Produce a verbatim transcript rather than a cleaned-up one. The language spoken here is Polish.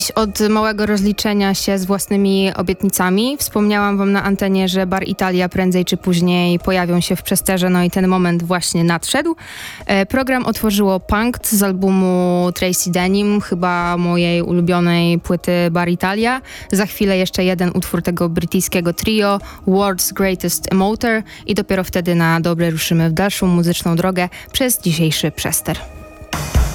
Od małego rozliczenia się z własnymi obietnicami. Wspomniałam wam na antenie, że Bar Italia prędzej czy później pojawią się w Przesterze, no i ten moment właśnie nadszedł. E, program otworzyło Punk'd z albumu Tracy Denim, chyba mojej ulubionej płyty Bar Italia. Za chwilę jeszcze jeden utwór tego brytyjskiego trio, World's Greatest Emoter, i dopiero wtedy na dobre ruszymy w dalszą muzyczną drogę przez dzisiejszy Przester.